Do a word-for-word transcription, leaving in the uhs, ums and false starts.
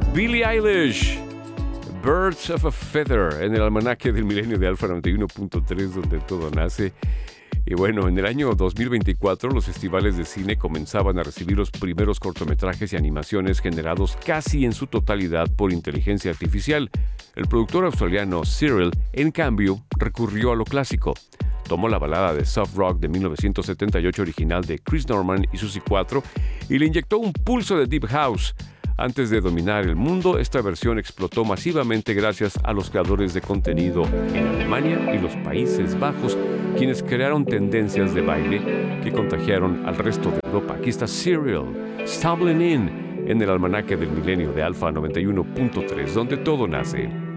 Billie Eilish, Birds of a Feather, en el almanaque del milenio de Alfa noventa y uno punto tres, donde todo nace. Y bueno, en el año dos mil veinticuatro los festivales de cine comenzaban a recibir los primeros cortometrajes y animaciones generados casi en su totalidad por inteligencia artificial. El productor australiano Cyril, en cambio, recurrió a lo clásico. Tomó la balada de soft rock de mil novecientos setenta y ocho original de Chris Norman y Suzy cuatro y le inyectó un pulso de deep house. Antes de dominar el mundo, esta versión explotó masivamente gracias a los creadores de contenido en Alemania y los Países Bajos, quienes crearon tendencias de baile que contagiaron al resto de Europa. Aquí está Cyril, Stumbling In, en el almanaque del milenio de Alfa noventa y uno punto tres, donde todo nace.